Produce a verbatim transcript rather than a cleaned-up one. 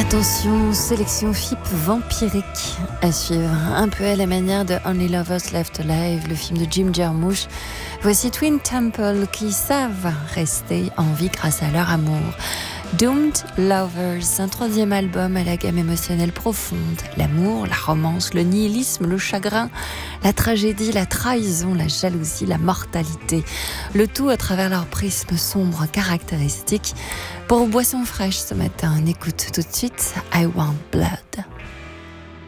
Attention, sélection F I P vampirique à suivre, un peu à la manière de Only Lovers Left Alive, le film de Jim Jarmusch. Voici Twin Temple qui savent rester en vie grâce à leur amour. Doomed Lovers, un troisième album à la gamme émotionnelle profonde. L'amour, la romance, le nihilisme, le chagrin, la tragédie, la trahison, la jalousie, la mortalité. Le tout à travers leur prisme sombre caractéristique. Pour Boisson fraîche ce matin, on écoute tout de suite I Want Blood.